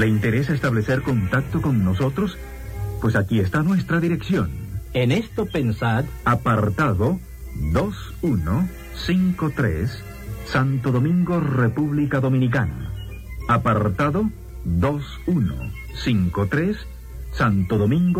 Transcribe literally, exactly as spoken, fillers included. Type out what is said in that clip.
interesa establecer contacto con nosotros? Pues aquí está nuestra dirección. En esto pensad. Apartado dos uno cinco tres, Santo Domingo, República Dominicana. Apartado dos uno cinco tres, Santo Domingo.